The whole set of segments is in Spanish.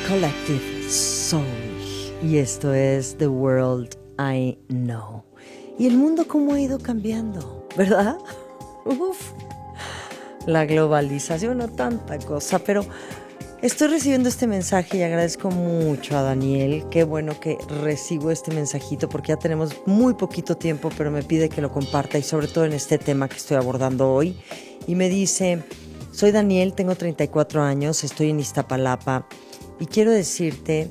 Collective Soul. Y esto es The World I Know. Y el mundo cómo ha ido cambiando, ¿verdad? Uf. La globalización, no tanta cosa, pero estoy recibiendo este mensaje y agradezco mucho a Daniel. Qué bueno que recibo este mensajito porque ya tenemos muy poquito tiempo, pero me pide que lo comparta y sobre todo en este tema que estoy abordando hoy. Y me dice, soy Daniel, tengo 34 años, estoy en Iztapalapa y quiero decirte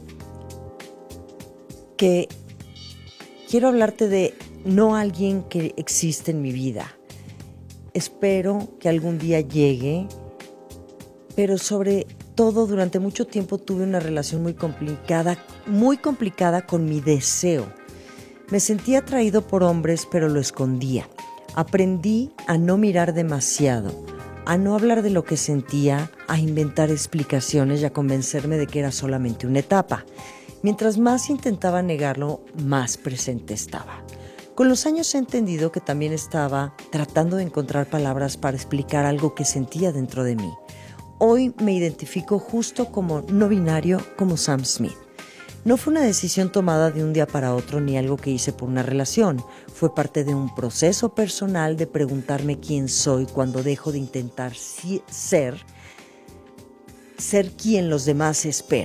que quiero hablarte de no alguien que existe en mi vida. Espero que algún día llegue, pero sobre todo durante mucho tiempo tuve una relación muy complicada con mi deseo. Me sentía atraído por hombres, pero lo escondía. Aprendí a no mirar demasiado, a no hablar de lo que sentía, a inventar explicaciones y a convencerme de que era solamente una etapa. Mientras más intentaba negarlo, más presente estaba. Con los años he entendido que también estaba tratando de encontrar palabras para explicar algo que sentía dentro de mí. Hoy me identifico justo como no binario, como Sam Smith. No fue una decisión tomada de un día para otro ni algo que hice por una relación. Fue parte de un proceso personal de preguntarme quién soy cuando dejo de intentar ser quien los demás esperan.